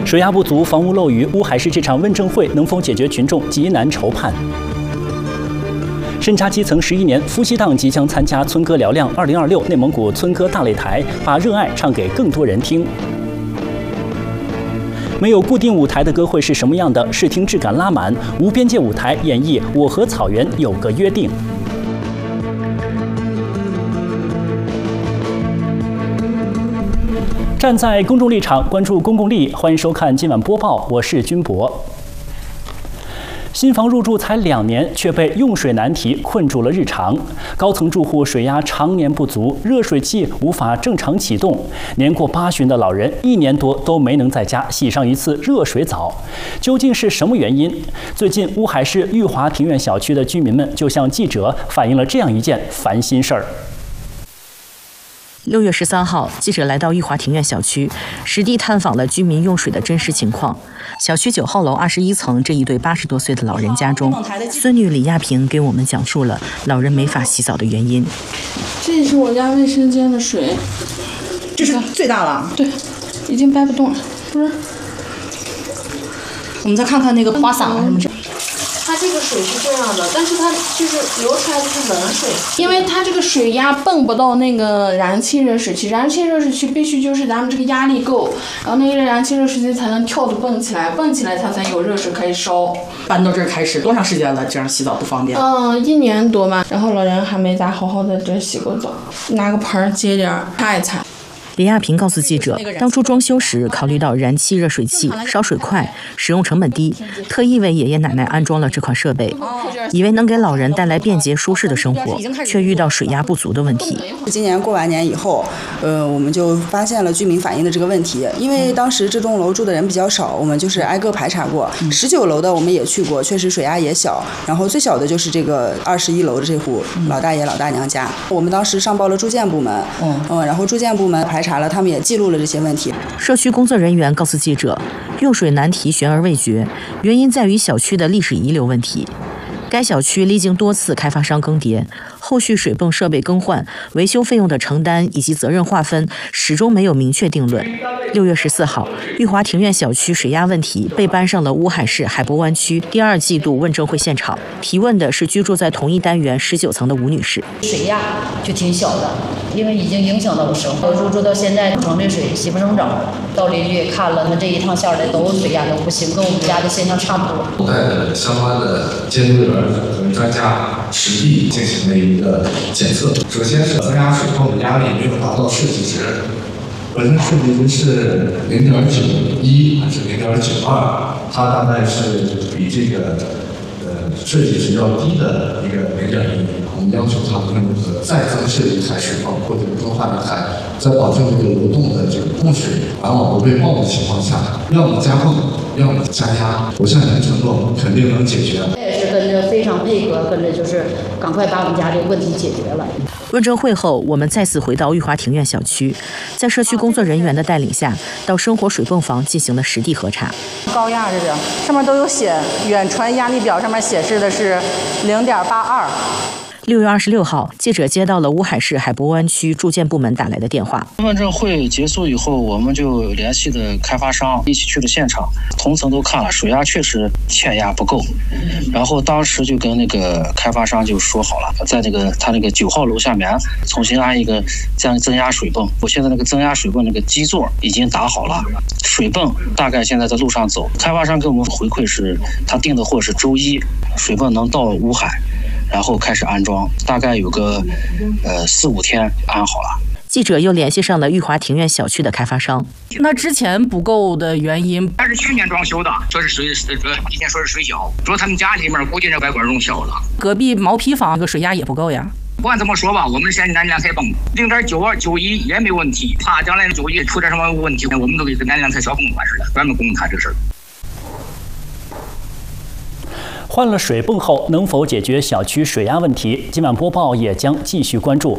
水压不足、房屋漏雨，乌海市这场问政会能否解决群众极难筹盼。身家基层11年，夫妻档即将参加村歌嘹亮2026内蒙古村歌大擂台，把热爱唱给更多人听。没有固定舞台的歌会是什么样的？视听质感拉满，无边界舞台演绎《我和草原有个约定》。站在公众立场，关注公共利益，欢迎收看今晚播报，我是军博。新房入住才2年，却被用水难题困住了日常。高层住户水压常年不足，热水器无法正常启动。年过80的老人1年多都没能在家洗上一次热水澡，究竟是什么原因？最近，乌海市玉华庭院小区的居民们就向记者反映了这样一件烦心事儿。 6月13号，记者来到玉华庭院小区，实地探访了居民用水的真实情况。小区9号楼21层这一对80多岁的老人家中，孙女李亚平给我们讲述了老人没法洗澡的原因。 这是我家卫生间的水， 这是最大了， 对，已经掰不动了，不是。 我们再看看那个花洒什么的。 它这个水是这样的，但是它就是流出来的是冷水，因为它这个水压泵不到那个燃气热水器，燃气热水器必须就是咱们这个压力够，然后那个燃气热水器才能跳着蹦起来，蹦起来它才有热水可以烧。 搬到这儿开始多长时间了？这样洗澡不方便 ？1年多吧，然后老人还没咋好好的这洗过澡，拿个盆接点擦一擦。 李亚平告诉记者，当初装修时考虑到燃气热水器烧水快、使用成本低，特意为爷爷奶奶安装了这款设备，以为能给老人带来便捷舒适的生活，却遇到水压不足的问题。 今年过完年以后，我们就发现了居民反映的这个问题，因为当时这栋楼住的人比较少，我们就是挨个排查过，19楼的我们也去过，确实水压也小，然后最小的就是这个21楼的这户老大爷老大娘家，我们当时上报了住建部门，然后住建部门排查了，他们也记录了这些问题。 社区工作人员告诉记者，用水难题悬而未决，原因在于小区的历史遗留问题。该小区历经多次开发商更迭，后续水泵设备更换、维修费用的承担以及责任划分始终没有明确定论。6月14号，玉华庭院小区水压问题被搬上了乌海市海泊湾区第2季度问政会现场，提问的是居住在同一单元19层的吴女士。 水压就挺小的，因为已经影响到我生活。入住到现在，装这水洗不成澡，到邻居看了，那这一趟下来都水压都不行，跟我们家的现象差不多。 我带着相关的监督员和专家实地进行了一个检测。首先是增压水泵的压力没有达到设计值，本身设计值是0.91还是0.92，它大概是比这个设计值要低的一个0.1。我们要求他们再增设一台水泵或者更换一台，在保证这个流动的这个供水完往不被爆的情况下，要么加泵，要么加压。我向您承诺，肯定能解决。 也是跟着非常配合，跟着就是赶快把我们家这个问题解决了。 问政会后，我们再次回到玉华庭院小区，在社区工作人员的带领下，到生活水泵房进行了实地核查。 高压这个上面都有写，远传压力表上面显示的是0.82。 6月26号，记者接到了乌海市海泊湾区住建部门打来的电话。 问政会结束以后，我们就联系的开发商一起去了现场，同层都看了，水压确实欠压不够。然后当时就跟那个开发商就说好了，在他那个9号楼下面重新安一个增压水泵。我现在那个增压水泵那个基座已经打好了，水泵大概现在在路上走。开发商给我们回馈是，他订的货是周1，水泵能到乌海。然后开始安装，大概有个4、5天安好了。 记者又联系上了玉华庭院小区的开发商。 那之前不够的原因？ 他是去年装修的，说是水，以前说是水小，说他们家里面估计这外观用小了。 隔壁毛坯房这个水压也不够呀。 不管怎么说吧，我们现在安开泵0.92、91也没问题，怕将来91出点什么问题，我们都给安两台小泵完事了，专门供他这事儿。 换了水泵后，能否解决小区水压问题？今晚播报也将继续关注。